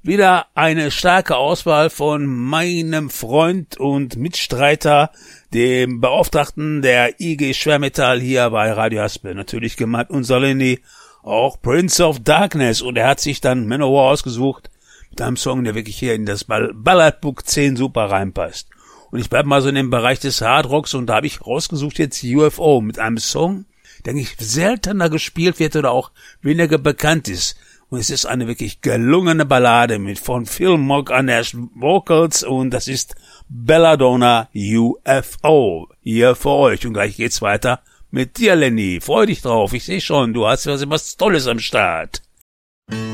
Wieder eine starke Auswahl von meinem Freund und Mitstreiter, dem Beauftragten der IG Schwermetall hier bei Radio Haspel. Natürlich gemeint unser Lenny, auch Prince of Darkness. Und er hat sich dann Manowar ausgesucht mit einem Song, der wirklich hier in das Balladbook 10 super reinpasst. Und ich bleib mal so in dem Bereich des Hardrocks und da habe ich rausgesucht jetzt UFO mit einem Song, der eigentlich seltener gespielt wird oder auch weniger bekannt ist. Und es ist eine wirklich gelungene Ballade von Phil Mogg an der Vocals und das ist Belladonna UFO. Hier für euch und gleich geht's weiter mit dir, Lenny. Freu dich drauf, ich sehe schon, du hast was Tolles am Start.